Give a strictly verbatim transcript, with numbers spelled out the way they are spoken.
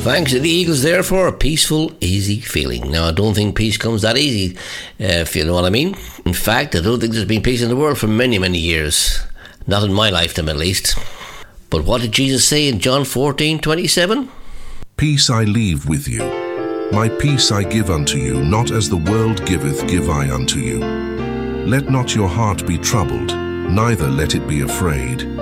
thanks to the Eagles there for a peaceful, easy feeling. Now, I don't think peace comes that easy, uh, if you know what I mean. In fact, I don't think there's been peace in the world for many, many years. Not in my lifetime, at least. But what did Jesus say in John fourteen twenty-seven? Peace I leave with you. My peace I give unto you, not as the world giveth give I unto you. Let not your heart be troubled, neither let it be afraid.